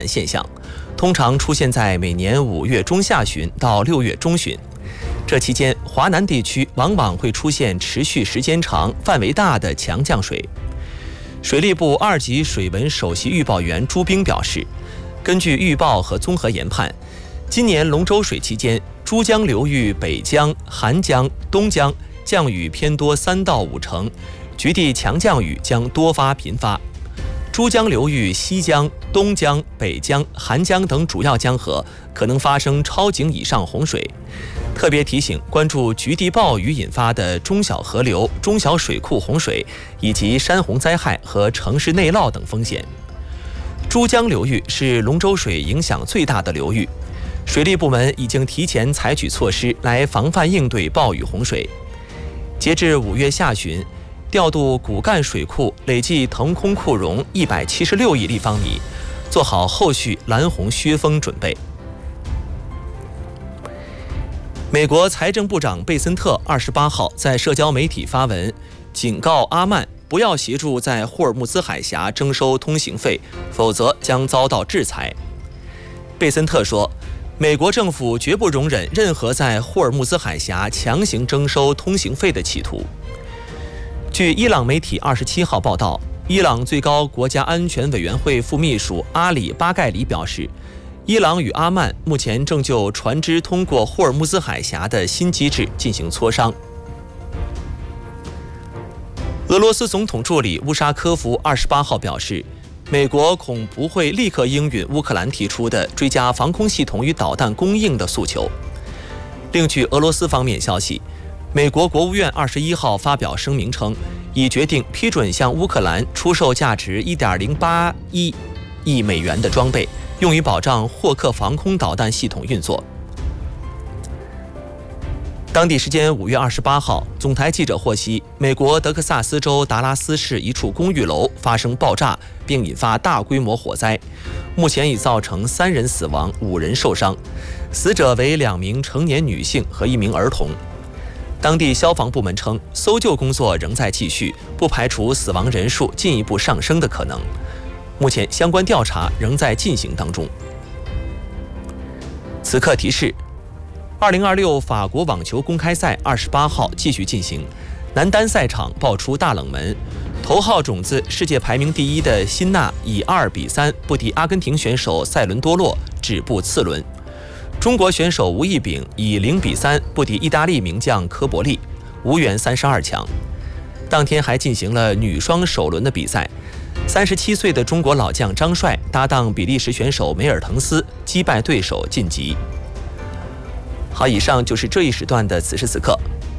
现象，通常出现在每年5月中下旬到6月中旬。这期间，华南地区往往会出现持续时间长、范围大的强降水。水利部2级水文首席预报员朱冰表示，根据预报和综合研判，今年龙舟水期间，珠江流域北江、韩江、东江降雨偏多3到5成，局地强降雨将多发频发。珠江流域西江、东江、北江、韩江等主要江河可能发生超警以上洪水，特别提醒关注局地暴雨引发的中小河流、中小水库洪水以及山洪灾害和城市内涝等风险。珠江流域是龙舟水影响最大的流域，水利部门已经提前采取措施来防范应对暴雨洪水。截至5月下旬，调度骨干水库累计腾空库容176亿立方米，做好后续拦洪削峰准备。美国财政部长贝森特28号在社交媒体发文，警告阿曼不要协助在霍尔木兹海峡征收通行费，否则将遭到制裁。贝森特说，美国政府绝不容忍任何在霍尔木兹海峡强行征收通行费的企图。据伊朗媒体27号报道，伊朗最高国家安全委员会副秘书阿里巴盖里表示，伊朗与阿曼目前正就船只通过霍尔木兹海峡的新机制进行磋商。俄罗斯总统助理乌沙科夫28号表示，美国恐不会立刻应允乌克兰提出的追加防空系统与导弹供应的诉求。另据俄罗斯方面消息，美国国务院21号发表声明称，已决定批准向乌克兰出售价值1.081亿美元的装备，用于保障霍克防空导弹系统运作。当地时间5月28号，总台记者获悉，美国德克萨斯州达拉斯市一处公寓楼发生爆炸，并引发大规模火灾，目前已造成3人死亡、5人受伤，死者为2名成年女性和1名儿童。当地消防部门称，搜救工作仍在继续，不排除死亡人数进一步上升的可能。目前相关调查仍在进行当中。此刻提示，2026法国网球公开赛28号继续进行，男单赛场爆出大冷门，头号种子世界排名第1的辛纳以2比3不敌阿根廷选手塞伦多洛，止步次轮。中国选手吴亦丙以0比3不敌意大利名将科伯利，无缘32强。当天还进行了女双首轮的比赛，37岁的中国老将张帅搭档比利时选手梅尔滕斯，击败对手晋级。好，以上就是这一时段的此时此刻。